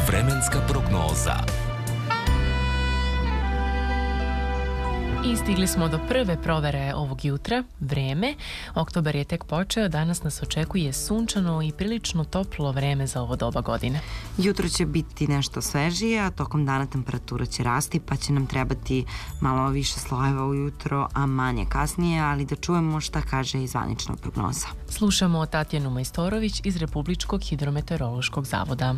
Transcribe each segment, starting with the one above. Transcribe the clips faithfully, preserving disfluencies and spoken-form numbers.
Vremenska prognoza. I stigli smo do prve provere ovog jutra, vreme. Oktobar je tek počeo, danas nas očekuje sunčano i prilično toplo vreme za ovo doba godine. Jutro će biti nešto svežije, a tokom dana temperatura će rasti, pa će nam trebati malo više slojeva ujutro, a manje kasnije, ali da čujemo šta kaže i zvanična prognoza. Slušamo Tatjanu Majstorović iz Republičkog hidrometeorološkog zavoda.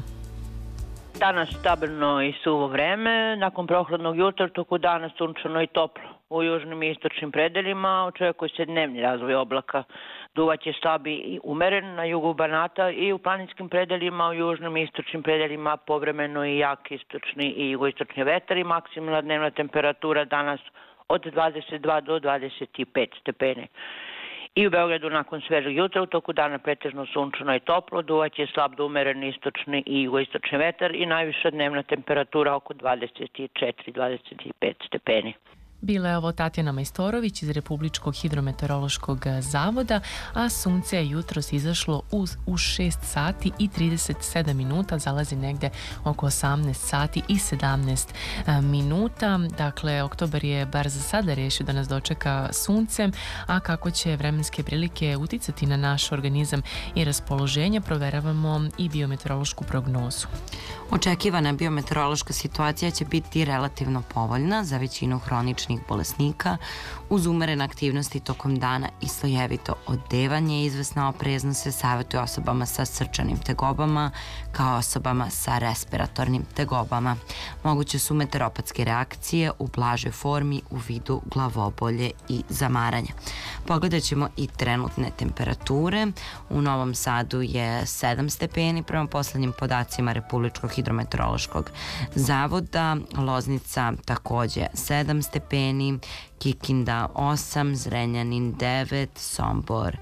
Danas stabilno i suvo vreme, nakon prohladnog jutra toku dana sunčano i toplo. U južnim i istočnim predelima očekuje se dnevni razvoj oblaka. Duvaće slabi i umeren na jugu Banata i u planinskim predelima, u južnim i istočnim predelima povremeno i jak istočni i jugoistočni vetar i maksimalna dnevna temperatura danas od dvadeset dva do dvadeset pet stepeni. I u Beogradu nakon svežeg jutra u toku dana pretežno sunčano i toplo, duvaće slab do umeren istočni i jugoistočni vetar i najviša dnevna temperatura oko dvadeset četiri do dvadeset pet stepeni. Bila je ovo Tatjana Majstorović iz Republičkog hidrometeorološkog zavoda, a sunce je jutros izašlo u, u šest sati i trideset sedam minuta, zalazi negde oko osamnaest sati i sedamnaest minuta. Dakle, oktobar je bar za sada rešio da nas dočeka suncem, a kako će vremenske prilike uticati na naš organizam i raspoloženje, proveravamo i biometeorološku prognozu. Očekivana biometeorološka situacija će biti relativno povoljna za većinu hroničnih bolesnika, uz umerene aktivnosti tokom dana i slojevito odevanje. Izvesna opreznost se savjetuje osobama sa srčanim tegobama kao osobama sa respiratornim tegobama. Moguće su meteoropatske reakcije u blažoj formi u vidu glavobolje i zamaranja. Pogledat ćemo i trenutne temperature. U Novom Sadu je sedam stepeni prema poslednjim podacima Republičkog hidrometeorološkog zavoda, Loznica takođe sedam stepeni, Kikinda osam, Zrenjanin devet, Sombor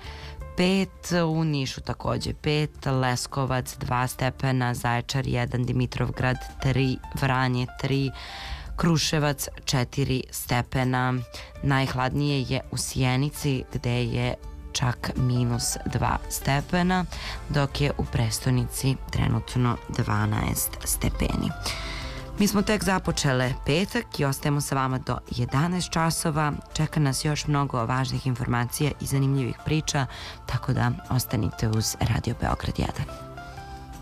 pet, u Nišu takođe pet, Leskovac dva stepena, Zaječar jedan, Dimitrovgrad tri, Vranje tri, Kruševac četiri stepena. Najhladnije je u Sjenici gde je čak minus dva stepena, dok je u prestonici trenutno dvanaest stepeni. Mi smo tek započele petak i ostajemo sa vama do jedanaest časova. Čeka nas još mnogo važnih informacija i zanimljivih priča, tako da ostanite uz Radio Beograd jedan.